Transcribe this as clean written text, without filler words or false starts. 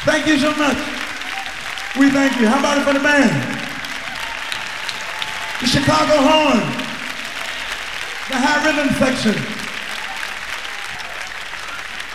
Thank you so much. We thank you. How about it for the band? The Chicago Horn, the high rhythm section.